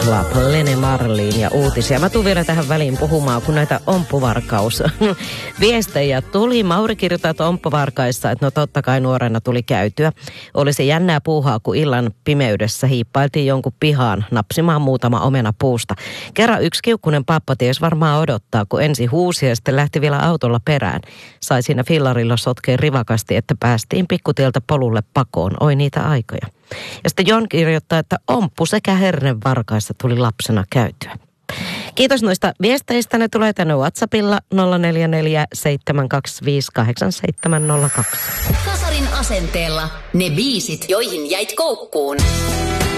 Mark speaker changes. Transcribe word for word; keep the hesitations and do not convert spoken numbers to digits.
Speaker 1: La Plene Marlin ja uutisia. Mä tuun vielä tähän väliin puhumaan, kun näitä omppuvarkaus viestejä tuli. Mauri kirjoittaa, että omppuvarkaissa, että no totta kai nuorena tuli käytyä. Olisi jännää puuhaa, kun illan pimeydessä hiippailtiin jonkun pihaan napsimaan muutama omena puusta. Kerran yksi kiukkunen pappa ties varmaan odottaa, kun ensin huusi ja sitten lähti vielä autolla perään. Sai siinä fillarilla sotkea rivakasti, että päästiin pikkutieltä polulle pakoon. Oi niitä aikoja. Ja sitten Jon kirjoittaa, että omppu sekä hernevarkaissa tuli lapsena käytyä. Kiitos noista viesteistä. Ne tulee tänne WhatsAppilla nolla neljä neljä seitsemän kaksi viisi kahdeksan seitsemän nolla kaksi.
Speaker 2: Kasarin asenteella ne biisit, joihin jäit koukkuun.